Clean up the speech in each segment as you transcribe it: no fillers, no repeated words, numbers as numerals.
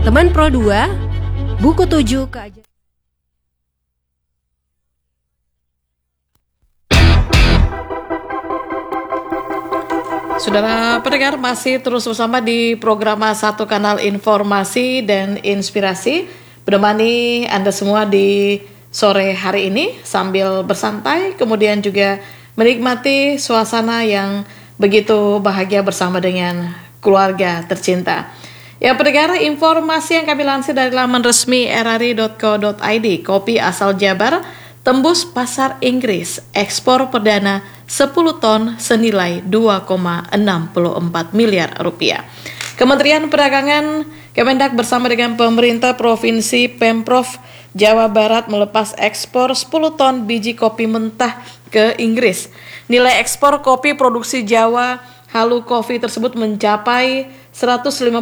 Teman Pro 2, buku 7 keajaran. Saudara pendengar, masih terus bersama di program Satu Kanal Informasi dan Inspirasi, menemani Anda semua di sore hari ini sambil bersantai, kemudian juga menikmati suasana yang begitu bahagia bersama dengan keluarga tercinta. Ya pendengar, informasi yang kami lansir dari laman resmi rri.co.id, kopi asal Jabar tembus pasar Inggris, ekspor perdana 10 ton senilai 2,64 miliar rupiah. Kementerian Perdagangan Kemendak bersama dengan pemerintah Provinsi Pemprov Jawa Barat melepas ekspor 10 ton biji kopi mentah ke Inggris. Nilai ekspor kopi produksi Jawa Halu Coffee tersebut mencapai 155.000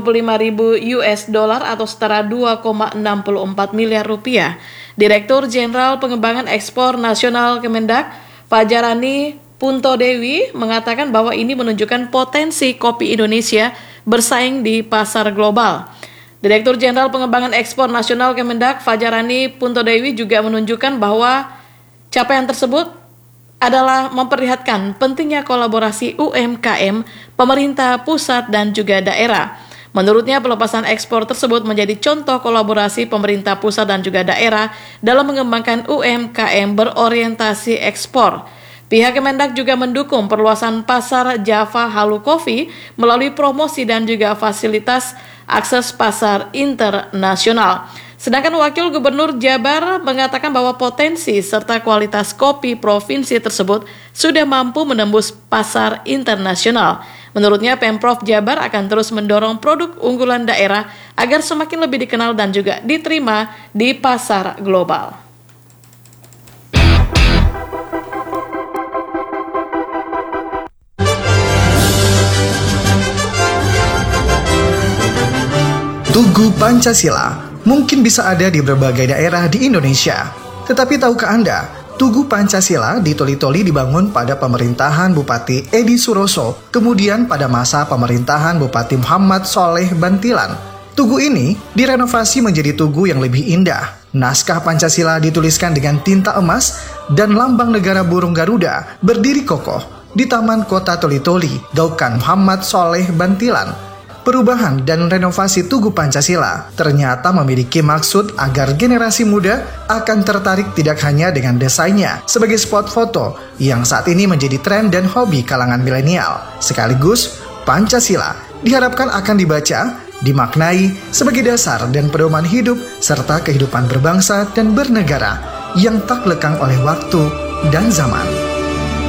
US dollar atau setara 2,64 miliar rupiah. Direktur Jenderal Pengembangan Ekspor Nasional Kemendak, Fajarani Punto Dewi, mengatakan bahwa ini menunjukkan potensi kopi Indonesia bersaing di pasar global. Direktur Jenderal Pengembangan Ekspor Nasional Kemendak, Fajarani Punto Dewi, juga menunjukkan bahwa capaian tersebut adalah memperlihatkan pentingnya kolaborasi UMKM, pemerintah pusat dan juga daerah. Menurutnya, pelepasan ekspor tersebut menjadi contoh kolaborasi pemerintah pusat dan juga daerah dalam mengembangkan UMKM berorientasi ekspor. Pihak Kemendak juga mendukung perluasan pasar Java Halu Coffee melalui promosi dan juga fasilitas akses pasar internasional. Sedangkan Wakil Gubernur Jabar mengatakan bahwa potensi serta kualitas kopi provinsi tersebut sudah mampu menembus pasar internasional. Menurutnya, Pemprov Jabar akan terus mendorong produk unggulan daerah agar semakin lebih dikenal dan juga diterima di pasar global. Tugu Pancasila mungkin bisa ada di berbagai daerah di Indonesia. Tetapi tahukah Anda, Tugu Pancasila di Toli-Toli dibangun pada pemerintahan Bupati Edi Suroso, kemudian pada masa pemerintahan Bupati Muhammad Soleh Bantilan. Tugu ini direnovasi menjadi tugu yang lebih indah. Naskah Pancasila dituliskan dengan tinta emas dan lambang negara burung Garuda berdiri kokoh di Taman Kota Toli-Toli, Gaukan Muhammad Soleh Bantilan. Perubahan dan renovasi Tugu Pancasila ternyata memiliki maksud agar generasi muda akan tertarik tidak hanya dengan desainnya sebagai spot foto yang saat ini menjadi tren dan hobi kalangan milenial. Sekaligus, Pancasila diharapkan akan dibaca, dimaknai sebagai dasar dan pedoman hidup serta kehidupan berbangsa dan bernegara yang tak lekang oleh waktu dan zaman.